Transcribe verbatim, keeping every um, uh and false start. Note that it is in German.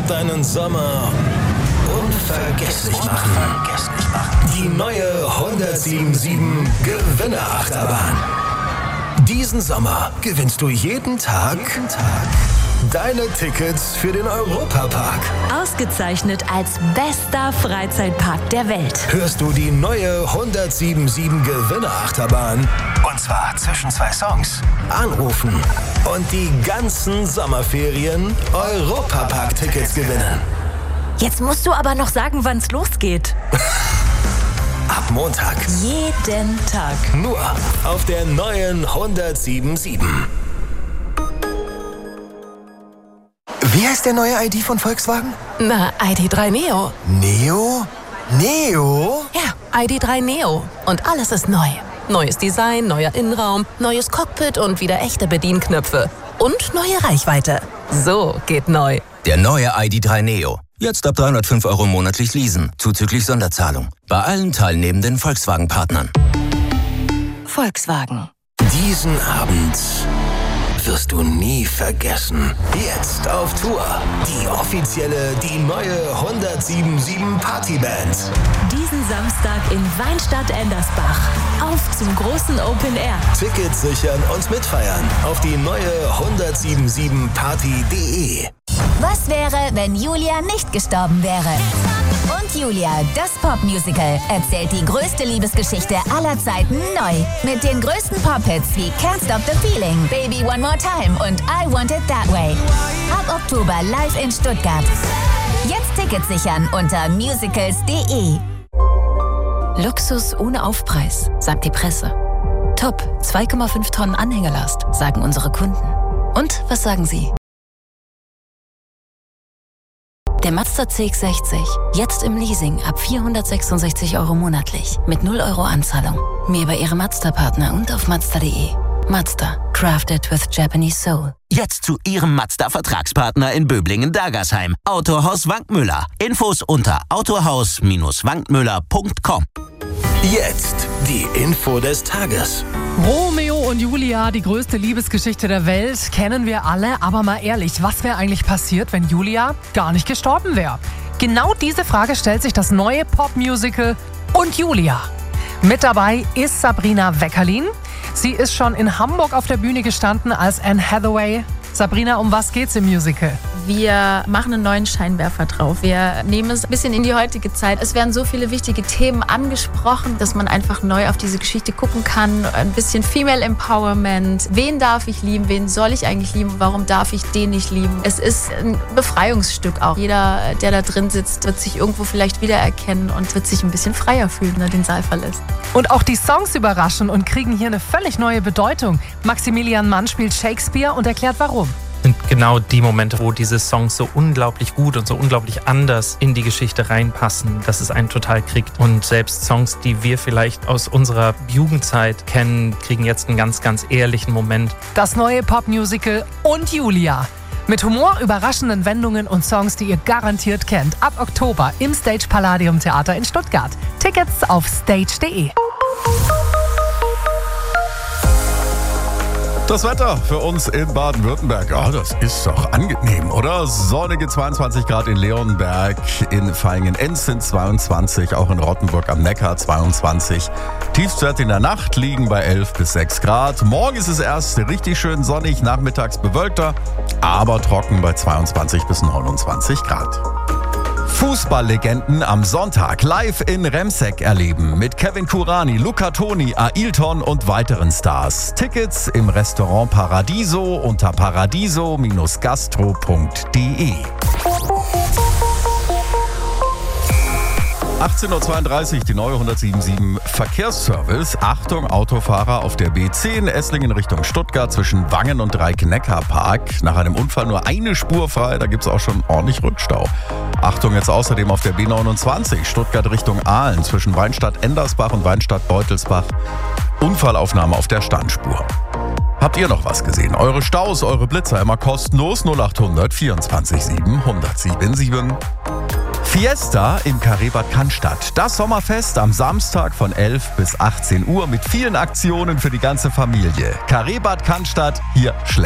deinen Sommer unvergesslich machen. Die neue hundertsiebenundsiebzig Gewinnerachterbahn. Diesen Sommer gewinnst du jeden Tag, jeden Tag deine Tickets für den Europapark. Ausgezeichnet als bester Freizeitpark der Welt. Hörst du die neue hundertsiebenundsiebzig Gewinnerachterbahn? Und zwar zwischen zwei Songs. Anrufen und die ganzen Sommerferien Europapark-Tickets gewinnen. Jetzt musst du aber noch sagen, wann's losgeht. Ab Montag. Jeden Tag. Nur auf der neuen hundertsiebenundsiebzig. Wie heißt der neue I D von Volkswagen? Na, I D drei Neo. Neo? Neo? Ja, I D drei Neo. Und alles ist neu. Neues Design, neuer Innenraum, neues Cockpit und wieder echte Bedienknöpfe. Und neue Reichweite. So geht neu. Der neue I D drei Neo. Jetzt ab dreihundertfünf Euro monatlich leasen, zuzüglich Sonderzahlung. Bei allen teilnehmenden Volkswagen-Partnern. Volkswagen. Diesen Abend wirst du nie vergessen. Jetzt auf Tour. Die offizielle, die neue hundertsiebenundsiebzig Partyband. Diesen Samstag in Weinstadt-Endersbach. Auf zum großen Open Air. Tickets sichern und mitfeiern auf die neue hundertsiebenundsiebzig party punkt de. Was wäre, wenn Julia nicht gestorben wäre? Und Julia, das Popmusical, erzählt die größte Liebesgeschichte aller Zeiten neu. Mit den größten Pop-Hits wie Can't Stop the Feeling, Baby One More Time und I Want It That Way. Ab Oktober live in Stuttgart. Jetzt Tickets sichern unter musicals punkt de. Luxus ohne Aufpreis, sagt die Presse. Top, zwei Komma fünf Tonnen Anhängerlast, sagen unsere Kunden. Und was sagen Sie? Der Mazda C X sechzig, jetzt im Leasing ab vierhundertsechsundsechzig Euro monatlich, mit null Euro Anzahlung. Mehr bei Ihrem Mazda-Partner und auf mazda punkt de. Mazda, crafted with Japanese soul. Jetzt zu Ihrem Mazda-Vertragspartner in Böblingen-Dagersheim. Autohaus Wankmüller. Infos unter autohaus wankmüller punkt com. Jetzt die Info des Tages. Romeo und Julia, die größte Liebesgeschichte der Welt, kennen wir alle. Aber mal ehrlich, was wäre eigentlich passiert, wenn Julia gar nicht gestorben wäre? Genau diese Frage stellt sich das neue Popmusical Und Julia. Mit dabei ist Sabrina Weckerlin. Sie ist schon in Hamburg auf der Bühne gestanden als Anne Hathaway. Sabrina, um was geht's im Musical? Wir machen einen neuen Scheinwerfer drauf. Wir nehmen es ein bisschen in die heutige Zeit. Es werden so viele wichtige Themen angesprochen, dass man einfach neu auf diese Geschichte gucken kann. Ein bisschen Female Empowerment. Wen darf ich lieben? Wen soll ich eigentlich lieben? Warum darf ich den nicht lieben? Es ist ein Befreiungsstück auch. Jeder, der da drin sitzt, wird sich irgendwo vielleicht wiedererkennen und wird sich ein bisschen freier fühlen, wenn er den Saal verlässt. Und auch die Songs überraschen und kriegen hier eine völlig neue Bedeutung. Maximilian Mann spielt Shakespeare und erklärt, warum. Sind genau die Momente, wo diese Songs so unglaublich gut und so unglaublich anders in die Geschichte reinpassen, dass es einen total kriegt. Und selbst Songs, die wir vielleicht aus unserer Jugendzeit kennen, kriegen jetzt einen ganz, ganz ehrlichen Moment. Das neue Popmusical Und Julia. Mit Humor, überraschenden Wendungen und Songs, die ihr garantiert kennt. Ab Oktober im Stage Palladium Theater in Stuttgart. Tickets auf stage punkt de. Das Wetter für uns in Baden-Württemberg, oh, das ist doch angenehm, oder? Sonnige zweiundzwanzig Grad in Leonberg, in Vaihingen-Enz sind zweiundzwanzig, auch in Rottenburg am Neckar zweiundzwanzig. Tiefstwerte in der Nacht liegen bei elf bis sechs Grad. Morgen ist es erst richtig schön sonnig, nachmittags bewölkter, aber trocken bei zweiundzwanzig bis neunundzwanzig Grad. Fußballlegenden am Sonntag live in Remseck erleben mit Kevin Kurani, Luca Toni, Ailton und weiteren Stars. Tickets im Restaurant Paradiso unter paradiso gastro punkt de. achtzehn Uhr zweiunddreißig, die neue hundertsiebenundsiebzig Verkehrsservice. Achtung, Autofahrer auf der B zehn, Esslingen Richtung Stuttgart zwischen Wangen und Dreieck-Neckar-Park. Nach einem Unfall nur eine Spur frei, da gibt es auch schon ordentlich Rückstau. Achtung jetzt außerdem auf der B neunundzwanzig, Stuttgart Richtung Aalen zwischen Weinstadt-Endersbach und Weinstadt-Beutelsbach. Unfallaufnahme auf der Standspur. Habt ihr noch was gesehen? Eure Staus, eure Blitzer immer kostenlos null achthundert vierundzwanzig sieben hundertsiebenundsiebzig. Fiesta im Carré-Bad Cannstatt. Das Sommerfest am Samstag von elf bis achtzehn Uhr mit vielen Aktionen für die ganze Familie. Carré-Bad Cannstatt, hier schlägt